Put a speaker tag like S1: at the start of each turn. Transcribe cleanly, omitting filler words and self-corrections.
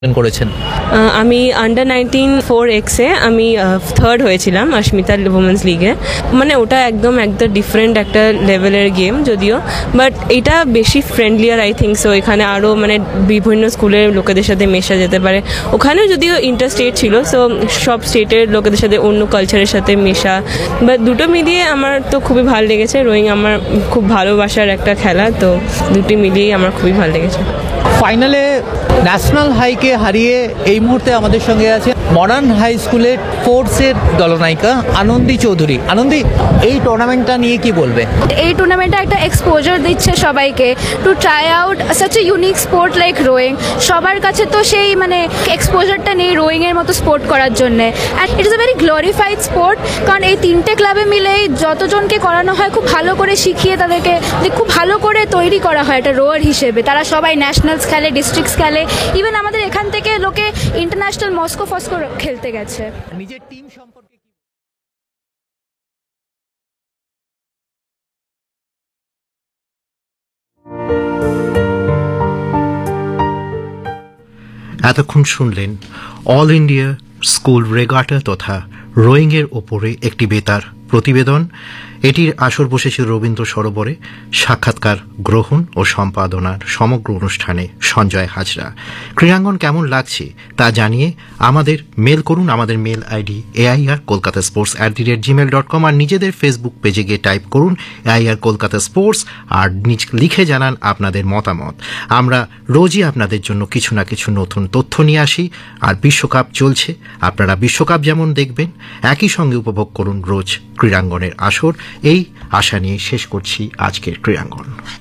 S1: করেছেন?
S2: আমি আন্ডার 19 4X-এ আমি থার্ড হয়েছিলাম অস্মিতা উমেন্স লিগে। মানে ওটা একদম ডিফারেন্ট একটা লেভেলের গেম যদিও, বাট এটা বেশি ফ্রেন্ডলিয়ার আই থিঙ্ক সো। এখানে আরও মানে বিভিন্ন স্কুলের লোকেদের সাথে মেশা যেতে পারে। ওখানেও যদিও ইন্টার স্টেট ছিল, সো সব স্টেটের লোকেদের সাথে অন্য কালচারের সাথে মেশা, বাট দুটো মিলিয়ে আমার তো খুবই ভালো লেগেছে। রোয়িং আমার খুব ভালোবাসার একটা খেলা, তো দুটি মিলিয়েই আমার খুবই ভালো লেগেছে।
S1: ফাইনালে ন্যাশনাল হাইকে হারিয়ে এই মুহূর্তে আমাদের সঙ্গে আছে মডার্ন হাই স্কুলের ফোর্সের দলনায়িকা আনন্দী চৌধুরী। আনন্দী, এই টুর্নামেন্টটা নিয়ে কি বলবে?
S3: এই টুর্নামেন্টটা একটা এক্সপোজার দিচ্ছে সবাইকে to try out such a unique sport like rowing. সবার কাছে তো সেই মানে এক্সপোজারটা নেই রোয়িংয়ের মতো স্পোর্ট করার জন্যে। And it is a very glorified sport, কারণ এই তিনটে ক্লাবে মিলেই যতজনকে করানো হয় খুব ভালো করে শিখিয়ে তাদেরকে খুব ভালো করে তৈরি করা হয় একটা রোয়ার হিসেবে। তারা সবাই ন্যাশনালস খেলে, ডিস্ট্রিক্টস খেলে, ইভেন আমাদের এখান থেকে লোকে ইন্টারন্যাশনাল মস্কো ফস্কো খেলতে গেছে।
S1: নিজের টিম সম্পর্কে এতক্ষণ শুনলেন অল ইন্ডিয়া স্কুল রেগাটা তথা রোয়িংয়ের ওপরে একটি বেতার প্রতিবেদন। এটির আসর বসেছিল রবীন্দ্র সরোবরে। সাক্ষাৎকার গ্রহণ ও সম্পাদনার সমগ্র অনুষ্ঠানে সঞ্জয় হাজরা। ক্রীড়াঙ্গন কেমন লাগছে তা জানিয়ে আমাদের মেল করুন। আমাদের mail ID AIR Kolkata sports @gmail.com, আর নিজেদের ফেসবুক পেজে গিয়ে টাইপ করুন AIR কলকাতা স্পোর্টস আর লিখে জানান আপনাদের মতামত। আমরা রোজই আপনাদের জন্য কিছু না কিছু নতুন তথ্য নিয়ে আসি। আর বিশ্বকাপ চলছে, আপনারা বিশ্বকাপ যেমন দেখবেন একই সঙ্গে উপভোগ করুন রোজ ক্রীড়াঙ্গনের আসর। এই আশা নিয়ে শেষ করছি আজকের ক্রীড়াঙ্গন।